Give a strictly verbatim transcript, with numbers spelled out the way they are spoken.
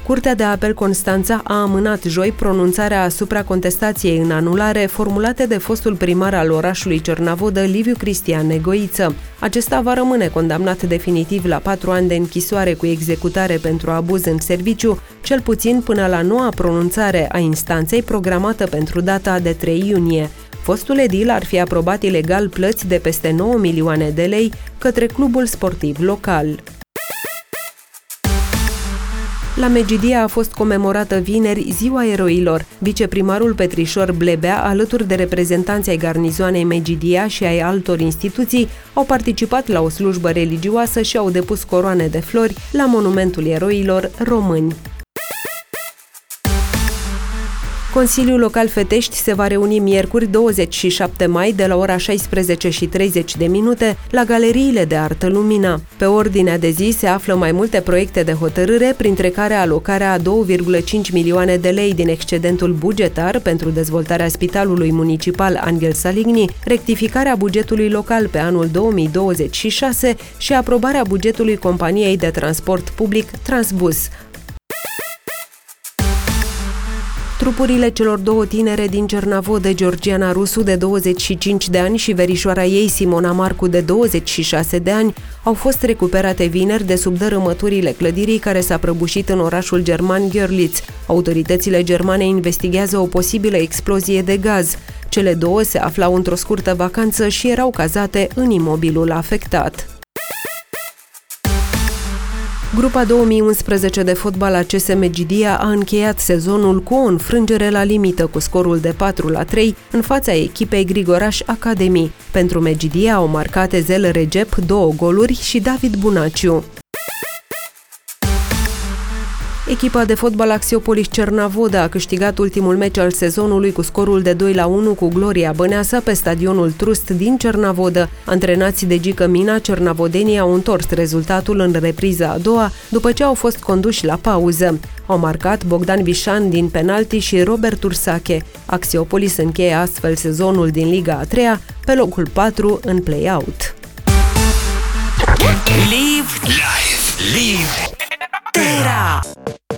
Curtea de Apel Constanța a amânat joi pronunțarea asupra contestației în anulare formulate de fostul primar al orașului Cernavodă, Liviu Cristian Negoiță. Acesta va rămâne condamnat definitiv la patru ani de închisoare cu executare pentru abuz în serviciu, cel puțin până la noua pronunțare a instanței programată pentru data de trei iunie. Fostul edil ar fi aprobat ilegal plăți de peste nouă milioane de lei către clubul sportiv local. La Megidia a fost comemorată vineri Ziua Eroilor. Viceprimarul Petrișor Blebea, alături de reprezentanții ai garnizoanei Megidia și ai altor instituții, au participat la o slujbă religioasă și au depus coroane de flori la monumentul eroilor români. Consiliul Local Fetești se va reuni miercuri douăzeci și șapte mai de la ora șaisprezece și treizeci de minute la Galeriile de Artă Lumina. Pe ordinea de zi se află mai multe proiecte de hotărâre, printre care alocarea a două virgulă cinci milioane de lei din excedentul bugetar pentru dezvoltarea Spitalului Municipal Angel Saligny, rectificarea bugetului local pe anul două mii douăzeci și șase și aprobarea bugetului companiei de transport public Transbus. Trupurile celor două tinere din Cernavodă, Georgiana Rusu, de douăzeci și cinci de ani, și verișoara ei, Simona Marcu, de douăzeci și șase de ani, au fost recuperate vineri de sub dărâmăturile clădirii care s-a prăbușit în orașul german Görlitz. Autoritățile germane investigează o posibilă explozie de gaz. Cele două se aflau într-o scurtă vacanță și erau cazate în imobilul afectat. Grupa două mii unsprezece de fotbal a C S Megidia a încheiat sezonul cu o înfrângere la limită cu scorul de patru la trei în fața echipei Grigoraș Academy. Pentru Megidia au marcat Ezel Recep două goluri și David Bunaciu. Echipa de fotbal Axiopolis Cernavodă a câștigat ultimul meci al sezonului cu scorul de doi la unu cu Gloria Băneasa pe stadionul Trust din Cernavodă. Antrenați de Gică Mina, cernavodenii au întors rezultatul în repriza a doua, după ce au fost conduși la pauză. Au marcat Bogdan Vișan din penalti și Robert Ursache. Axiopolis încheie astfel sezonul din Liga a treia pe locul patru în play-out. Live, live, live, Terra!